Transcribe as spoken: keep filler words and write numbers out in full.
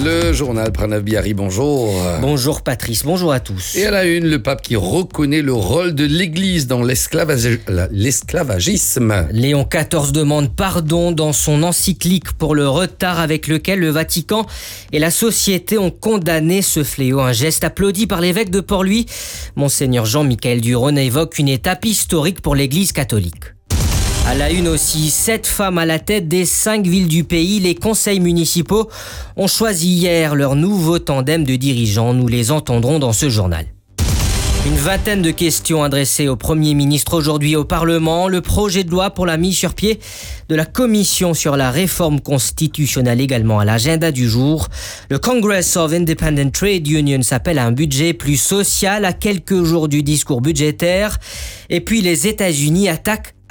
Le journal Pranav Bihari, bonjour. Bonjour Patrice, bonjour à tous. Et à la une, le pape qui reconnaît le rôle de l'Église dans l'esclavage- l'esclavagisme. Léon quatorze demande pardon dans son encyclique pour le retard avec lequel le Vatican et la société ont condamné ce fléau. Un geste applaudi par l'évêque de Port-Louis. Monseigneur Jean-Michel Duron évoque une étape historique pour l'Église catholique. À la une aussi, sept femmes à la tête des cinq villes du pays. Les conseils municipaux ont choisi hier leur nouveau tandem de dirigeants. Nous les entendrons dans ce journal. Une vingtaine de questions adressées au Premier ministre aujourd'hui au Parlement. Le projet de loi pour la mise sur pied de la commission sur la réforme constitutionnelle également à l'agenda du jour. Le Congress of Independent Trade Unions s'appelle à un budget plus social à quelques jours du discours budgétaire. Et puis les États-Unis attaquent